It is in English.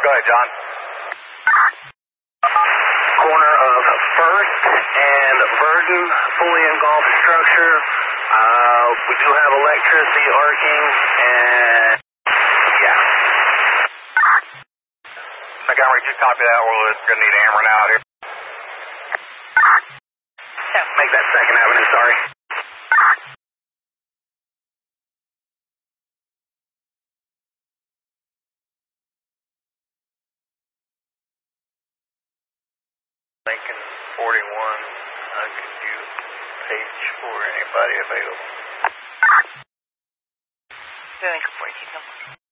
ahead, John. Corner of First and Verdon, fully engulfed structure. We do have electricity arcing, and yeah. Montgomery, just copy that. We're going to need hammering out here. Make that Second Avenue, sorry. Lincoln 41, could you page for anybody available? Lincoln 42.